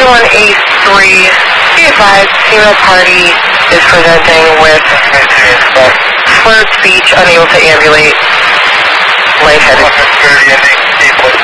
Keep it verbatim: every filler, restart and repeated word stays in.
one eight three, be advised, female party is presenting with slurred speech, unable to ambulate, lightheaded.